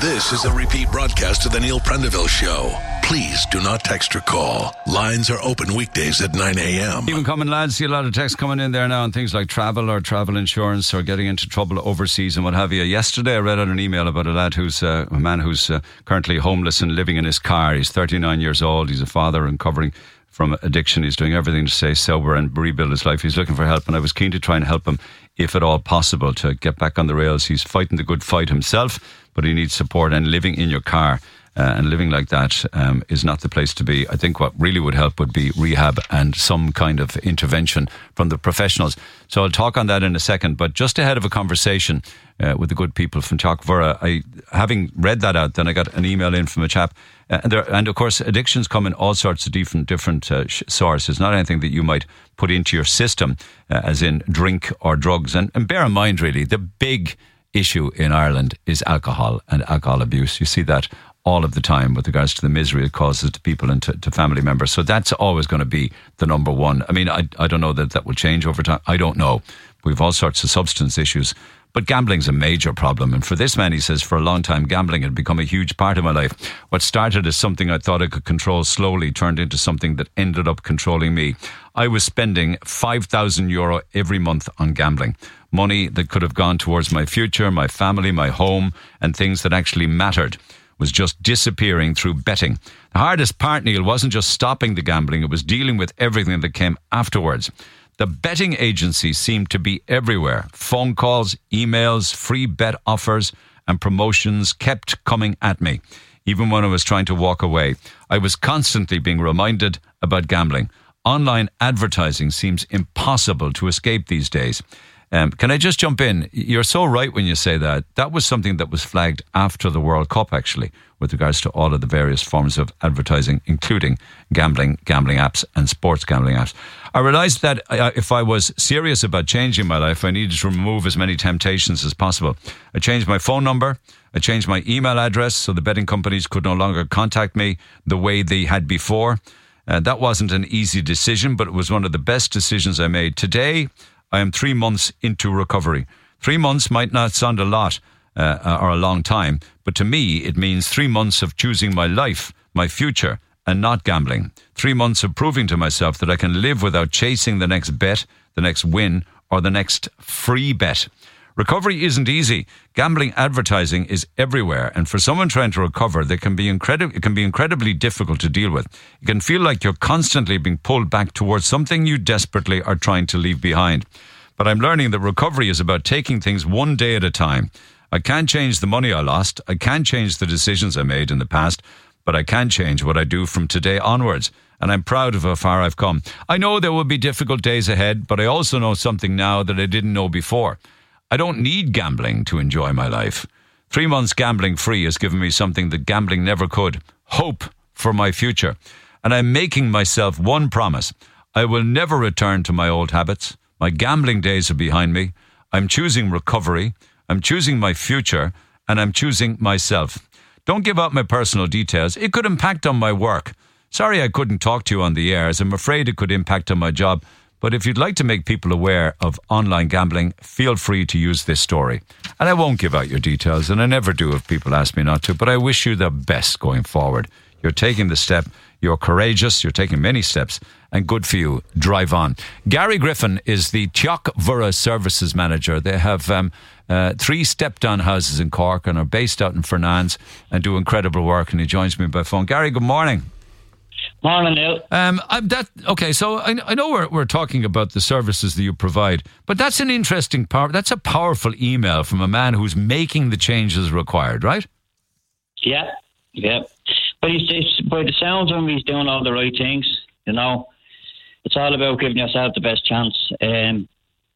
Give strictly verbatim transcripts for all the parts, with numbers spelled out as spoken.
This is a repeat broadcast of the Neil Prendeville Show. Please do not text or call. Lines are open weekdays at nine a.m. Even coming, lads, see a lot of texts coming in there now on things like travel or travel insurance or getting into trouble overseas and what have you. Yesterday I read out an email about a lad who's uh, a man who's uh, currently homeless and living in his car. He's thirty-nine years old. He's a father recovering from addiction. He's doing everything to stay sober and rebuild his life. He's looking for help, and I was keen to try and help him, if at all possible, to get back on the rails. He's fighting the good fight himself, but he needs support, and living in your car uh, and living like that um, is not the place to be. I think what really would help would be rehab and some kind of intervention from the professionals. So I'll talk on that in a second, but just ahead of a conversation uh, with the good people from Teach I, having read that out, then I got an email in from a chap. Uh, and, there, and of course, addictions come in all sorts of different different uh, sh- sources. Not anything that you might put into your system, uh, as in drink or drugs. And, and bear in mind, really, the big issue in Ireland is alcohol and alcohol abuse. You see that all of the time with regards to the misery it causes to people and to, to family members. So that's always going to be the number one. I mean, I, I don't know that that will change over time. I don't know. We have all sorts of substance issues. But gambling's a major problem. And for this man, he says, for a long time, gambling had become a huge part of my life. What started as something I thought I could control slowly turned into something that ended up controlling me. I was spending five thousand euro every month on gambling. Money that could have gone towards my future, my family, my home, and things that actually mattered was just disappearing through betting. The hardest part, Neil, wasn't just stopping the gambling. It was dealing with everything that came afterwards. The betting agencies seemed to be everywhere. Phone calls, emails, free bet offers and promotions kept coming at me. Even when I was trying to walk away, I was constantly being reminded about gambling. Online advertising seems impossible to escape these days. Um, can I just jump in? You're so right when you say that. That was something that was flagged after the World Cup, actually, with regards to all of the various forms of advertising, including gambling, gambling apps and sports gambling apps. I realised that if I was serious about changing my life, I needed to remove as many temptations as possible. I changed my phone number. I changed my email address so the betting companies could no longer contact me the way they had before. Uh, that wasn't an easy decision, but it was one of the best decisions I made. Today, I am three months into recovery. Three months might not sound a lot uh, or a long time, but to me, it means three months of choosing my life, my future, and not gambling. Three months of proving to myself that I can live without chasing the next bet, the next win, or the next free bet. Recovery isn't easy. Gambling advertising is everywhere, and for someone trying to recover, they can be incredible. It can be incredibly difficult to deal with. It can feel like you're constantly being pulled back towards something you desperately are trying to leave behind. But I'm learning that recovery is about taking things one day at a time. I can't change the money I lost. I can't change the decisions I made in the past, but I can change what I do from today onwards. And I'm proud of how far I've come. I know there will be difficult days ahead, but I also know something now that I didn't know before. I don't need gambling to enjoy my life. Three months gambling free has given me something that gambling never could. Hope for my future. And I'm making myself one promise. I will never return to my old habits. My gambling days are behind me. I'm choosing recovery. I'm choosing my future. And I'm choosing myself. Don't give out my personal details. It could impact on my work. Sorry I couldn't talk to you on the air, as I'm afraid it could impact on my job. But if you'd like to make people aware of online gambling, feel free to use this story. And I won't give out your details, and I never do if people ask me not to, but I wish you the best going forward. You're taking the step, you're courageous, you're taking many steps, and good for you. Drive on. Gary Griffin is the Teach Services Manager. They have um, uh, three step-down houses in Cork and are based out in Fernands and do incredible work, and he joins me by phone. Gary, good morning. Morning, Neil. Um, I'm that okay. So I, I know we're we're talking about the services that you provide, but that's an interesting power. That's a powerful email from a man who's making the changes required, right? Yeah, yeah. But he's, he's by the sounds of him, he's doing all the right things. You know, it's all about giving yourself the best chance. Um,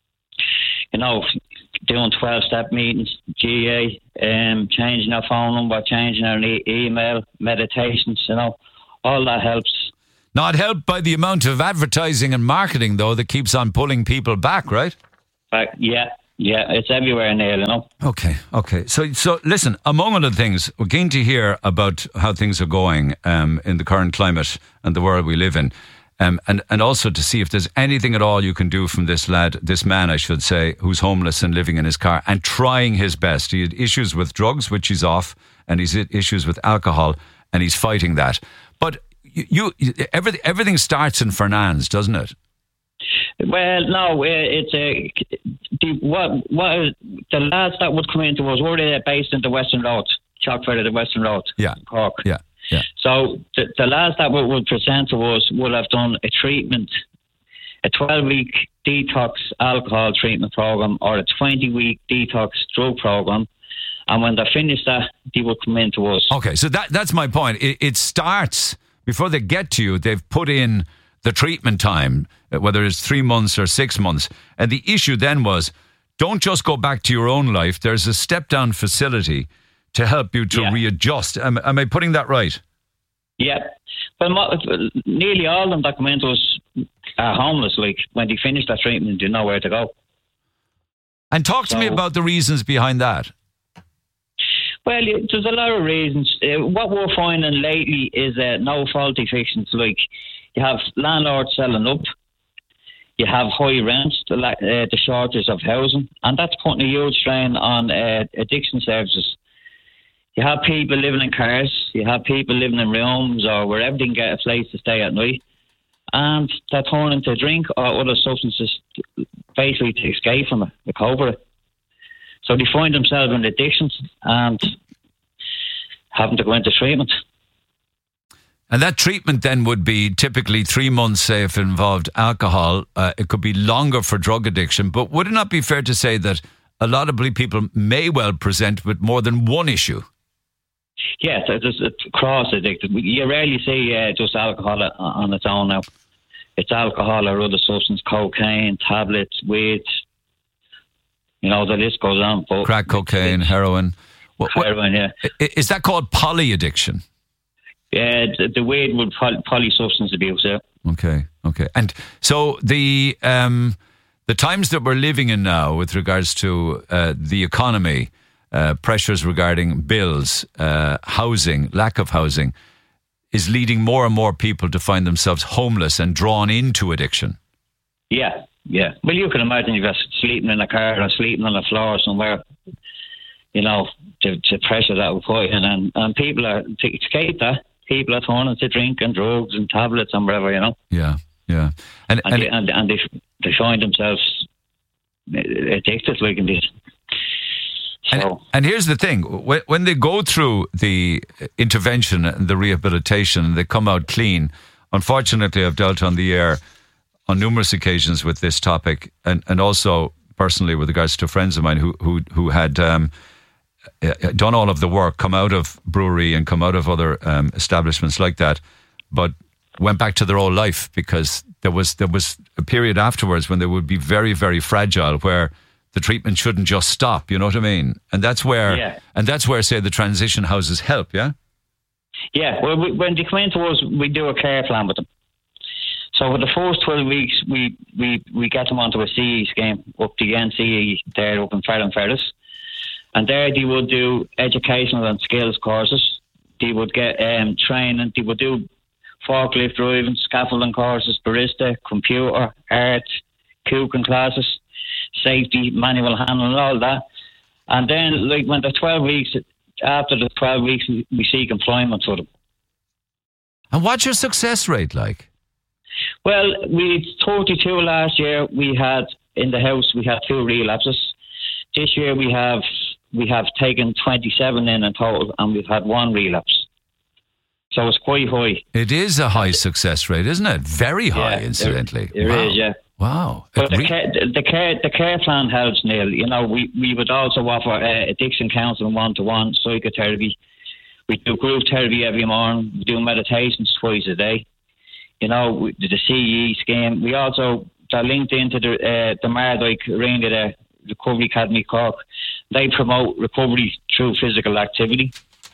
you know, doing twelve-step meetings, G A, um, changing our phone number, changing our e- email, meditations. You know. All that helps. Not helped by the amount of advertising and marketing, though, that keeps on pulling people back, right? Back, yeah, yeah, it's everywhere, Neil, you know. Okay, okay. So, so listen, among other things, we're keen to hear about how things are going um, in the current climate and the world we live in. Um, and, and also to see if there's anything at all you can do from this lad, this man, I should say, who's homeless and living in his car and trying his best. He had issues with drugs, which he's off, and he's had issues with alcohol, and he's fighting that. But you, you everything, everything starts in Fernands, doesn't it? Well, no, it's a the what what the lads that would come into us were they based in the Western Road, Chockford, the Western Road, yeah, Cork, yeah. Yeah. So the, the lads that would, would present to us would have done a treatment, a twelve-week detox alcohol treatment program or a twenty-week detox drug program, and when they finish that, they would come in to us. Okay, so that that's my point. It, it starts before they get to you. They've put in the treatment time, whether it's three months or six months, and the issue then was, don't just go back to your own life. There's a step-down facility to help you to yeah. readjust. Am, am I putting that right? Yeah. Well, mo- nearly all of them that come into us are homeless. Like, when they finish that treatment, they know where to go. And talk to so, me about the reasons behind that. Well, there's a lot of reasons. Uh, what we're finding lately is uh, no-fault evictions. Like, you have landlords selling up. You have high rents, the, uh, the shortage of housing, and that's putting a huge strain on uh, addiction services. You have people living in cars, you have people living in rooms or wherever they can get a place to stay at night, and they're turning to drink or other substances basically to escape from it, to cope with it. So they find themselves in addictions and having to go into treatment. And that treatment then would be typically three months, say, if it involved alcohol. Uh, it could be longer for drug addiction. But would it not be fair to say that a lot of people may well present with more than one issue? Yes, it's, it's cross-addicted. You rarely see uh, just alcohol on its own now. It's alcohol or other substance, cocaine, tablets, weed. You know, the list goes on. But crack cocaine, heroin. What, what, heroin, yeah. Is that called poly-addiction? Yeah, the, the weed would poly, polysubstance abuse, yeah. Okay, okay. And so the um, the times that we're living in now with regards to uh, the economy, uh, pressures regarding bills, uh, housing, lack of housing, is leading more and more people to find themselves homeless and drawn into addiction. Yeah, yeah. Well, you can imagine if you're sleeping in a car or sleeping on the floor somewhere, you know, the, the pressure that will put in. And, and people are, to escape that, people are turning to drink and drugs and tablets and whatever, you know. Yeah, yeah. And and, and, they, and, and they, they find themselves addicted like in this. So. And, and here's the thing, when, when they go through the intervention and the rehabilitation and they come out clean, unfortunately I've dealt on the air on numerous occasions with this topic, and, and also personally with regards to friends of mine who who, who had um, done all of the work, come out of brewery and come out of other um, establishments like that, but went back to their old life because there was there was a period afterwards when they would be very, very fragile, where the treatment shouldn't just stop, you know what I mean? And that's where, yeah. and that's where, say, the transition houses help, yeah? Yeah, well, we, when they come into us, we do a care plan with them. So for the first twelve weeks, we, we, we get them onto a C E scheme up the N C E there up in Fairland Ferris. And there they would do educational and skills courses. They would get um, training. They would do forklift driving, scaffolding courses, barista, computer, art, cooking classes, safety, manual handling, all that. And then, like, when the twelve weeks, after the twelve weeks, we, we seek employment for them. And what's your success rate like? Well, we had thirty-two last year. We had, in the house, we had two relapses. This year we have we have taken twenty-seven in in total, and we've had one relapse. So it's quite high. It is a high success rate, isn't it? Very high, yeah, incidentally. It, it wow. is, yeah. Wow. But re- the, care, the, care, the care plan helps, Neil. You know, we, we would also offer uh, addiction counselling one-to-one, psychotherapy. We do group therapy every morning. We do meditations twice a day. You know, we, the C E scheme. We also are linked into the uh, the Mardyke ring of the Recovery Academy Cork. They promote recovery through physical activity.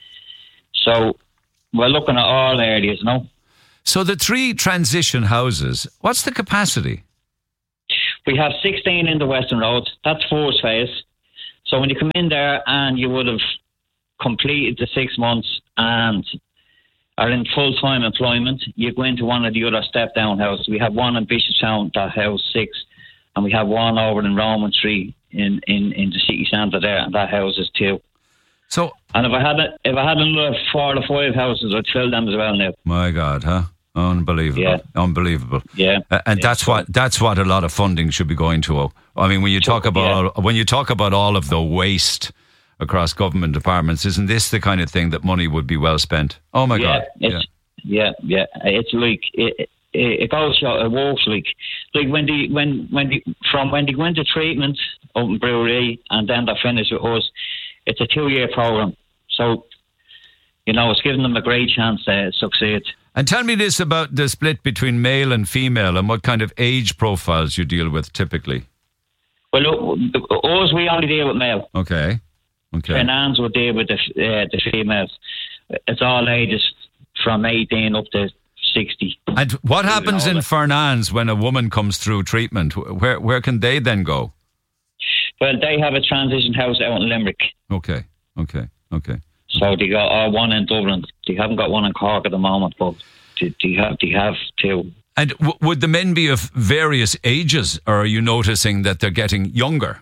So we're looking at all areas, you know. So the three transition houses, what's the capacity? We have sixteen in the Western Road. That's first phase. So when you come in there and you would have completed the six months and are in full-time employment, you go into one of the other step-down houses. We have one in Bishopstown, that house six, and we have one over in Roman Street in, in, in the city centre there, and that house is two. So, and if I had a, if I had another four or five houses, I'd fill them as well now. My God, huh? Unbelievable, yeah. unbelievable. Yeah, uh, and yeah. that's what that's what a lot of funding should be going to. I mean, when you talk about yeah. all, when you talk about all of the waste across government departments, isn't this the kind of thing that money would be well spent? Oh my yeah, God! It's, yeah, yeah, yeah. It's like it, it, it goes. It works like like when the when when the, from when they go into treatment up in Brewery and then they finish with us. It's a two-year program, so you know it's giving them a great chance to succeed. And tell me this about the split between male and female and what kind of age profiles you deal with typically. Well, look, us, we only deal with male. Okay. Okay. Fernandes would deal with the, uh, the females. It's all ages from eighteen up to sixty. And what happens in Fernandes when a woman comes through treatment? Where where can they then go? Well, they have a transition house out in Limerick. Okay. Okay. Okay. So they got uh, one in Dublin. They haven't got one in Cork at the moment, but they, they have they have two. And w- would the men be of various ages, or are you noticing that they're getting younger?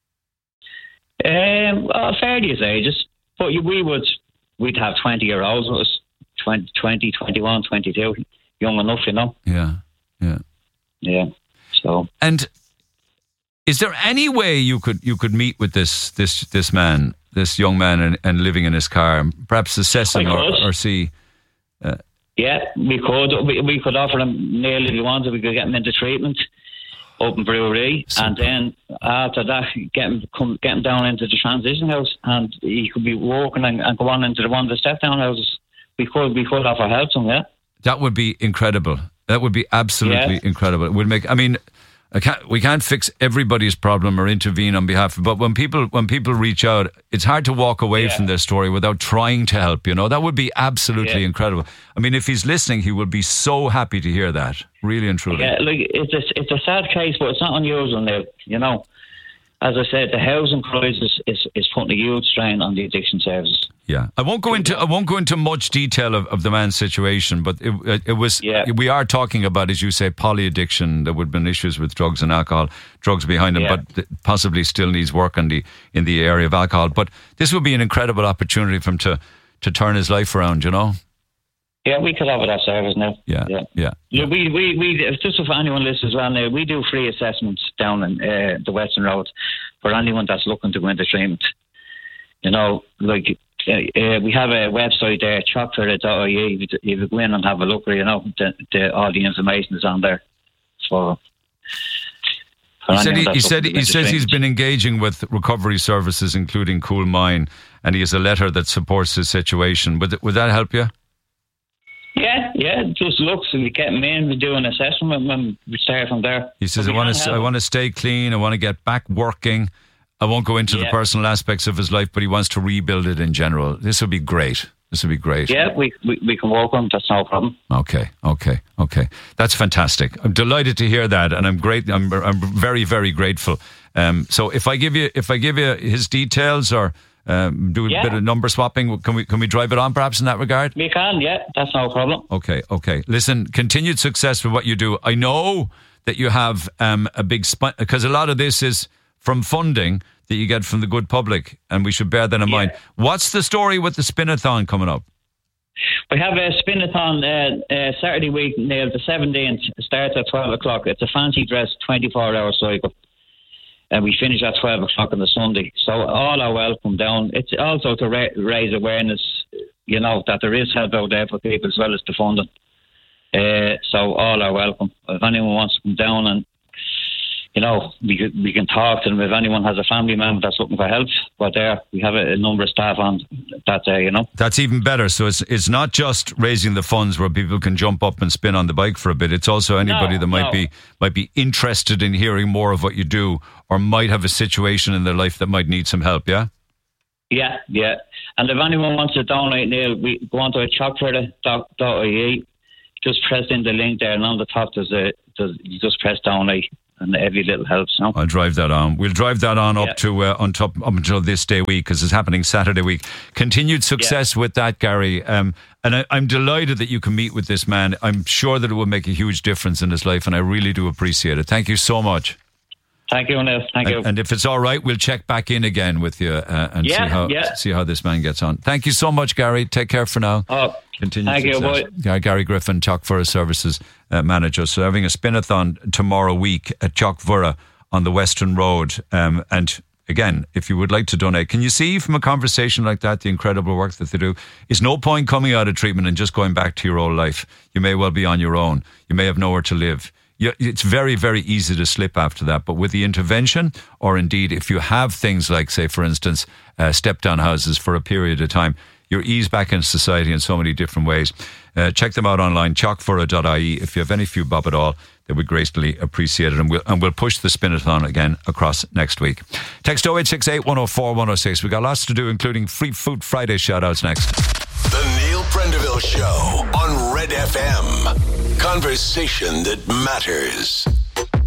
Um, uh, various ages, but we would we'd have twenty year olds with us, twenty, twenty, twenty-one, twenty-two, young enough, you know. Yeah, yeah, yeah. So, and is there any way you could you could meet with this this this man? This young man and, and living in his car, and perhaps assess him or, or see. Uh, yeah, we could. We, we could offer him nearly if he wanted. We could get him into treatment, open brewery, super. And then after that, get him come get him down into the transition house, and he could be walking and, and go on into the one of the step down houses. We could we could offer help to him. Yeah, that would be incredible. That would be absolutely yeah. incredible. It would make. I mean. I can't, we can't fix everybody's problem or intervene on behalf of, but when people when people reach out, it's hard to walk away yeah. from their story without trying to help, you know. That would be absolutely yeah. incredible. I mean, if he's listening, he would be so happy to hear that, really and truly. Yeah, like, it's a, it's a sad case, but it's not unusual now, you know. As I said, the housing crisis is, is putting a huge strain on the addiction services. Yeah, I won't go into I won't go into much detail of, of the man's situation, but it, it, it was yeah. we are talking about, as you say, poly-addiction. There would have been issues with drugs and alcohol, drugs behind him, yeah. but possibly still needs work in the in the area of alcohol. But this would be an incredible opportunity for him to to turn his life around, you know. Yeah, we could offer that service now. Yeah, yeah. yeah. yeah we, we, we, just for anyone listening as well now, we do free assessments down in uh, the Western Road for anyone that's looking to go into treatment. You know, like, uh, uh, we have a website there, chocolate dot I E. If you go in and have a look, you know, the, the, all the information is on there. For, for he said, he, he, said, he says treatment. He's been engaging with recovery services, including Cool Mine, and he has a letter that supports his situation. Would, would that help you? Yeah, yeah. Just look, so we get him in, we do an assessment, and we start from there. He says, "I want to, I want to stay clean. I want to get back working. I won't go into yeah. the personal aspects of his life, but he wants to rebuild it in general. This would be great. This would be great. Yeah, we we, we can work on it. That's no problem. Okay, okay, okay. That's fantastic. I'm delighted to hear that, and I'm great. I'm I'm very very grateful. Um, so if I give you if I give you his details or. Um, do a yeah. bit of number swapping. Can we can we drive it on perhaps in that regard? We can, yeah. That's no problem. Okay, okay. Listen, continued success with what you do. I know that you have um, a big spine, because a lot of this is from funding that you get from the good public, and we should bear that in yeah. mind. What's the story with the Spinathon coming up? We have a Spinathon uh, uh, Saturday week, Neil, the seventeenth. It starts at twelve o'clock. It's a fancy dress, twenty-four hour cycle. And we finish at twelve o'clock on the Sunday. So all are welcome down. It's also to ra- raise awareness, you know, that there is help out there for people as well as the funding. Uh, so all are welcome. If anyone wants to come down and, you know, we can, we can talk to them. If anyone has a family member that's looking for help, we're there. We have a, a number of staff on that day, you know. That's even better. So it's it's not just raising the funds where people can jump up and spin on the bike for a bit. It's also anybody no, that might no. be might be interested in hearing more of what you do, or might have a situation in their life that might need some help, yeah? Yeah, yeah. And if anyone wants to donate, Neil, we go on to chocolate dot I E. Just press in the link there, and on the top there's a there's, you just press donate. and every little helps. No? I'll drive that on. We'll drive that on up yeah. to uh, on top up until this day week, because it's happening Saturday week. Continued success yeah. with that, Gary. Um, and I, I'm delighted that you can meet with this man. I'm sure that it will make a huge difference in his life, and I really do appreciate it. Thank you so much. Thank you, Neil. Thank and, you. And if it's all right, we'll check back in again with you uh, and yeah, see how yeah. see how this man gets on. Thank you so much, Gary. Take care for now. Oh, Continue thank success. you, boy. Gary Griffin, Chocfura Services uh, Manager. So having a spinathon tomorrow week at Chocfura on the Western Road. Um, and again, if you would like to donate, can you see from a conversation like that the incredible work that they do? It's no point coming out of treatment and just going back to your old life. You may well be on your own. You may have nowhere to live. It's very, very easy to slip after that. But with the intervention, or indeed if you have things like, say, for instance, uh, step-down houses for a period of time, you're eased back into society in so many different ways. Uh, check them out online, chocfura dot I E. If you have any few bob at all, they would greatly appreciate it. And we'll, and we'll push the spinathon again across next week. Text oh eight six eight, one oh four, one oh six. We've got lots to do, including Free Food Friday shout-outs next. The Neil Prendeville Show on Red F M. Conversation that matters.